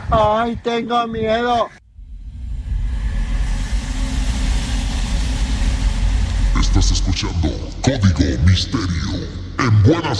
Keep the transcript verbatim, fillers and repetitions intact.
¡Ay, tengo miedo! Estás escuchando Código Misterio en Buenas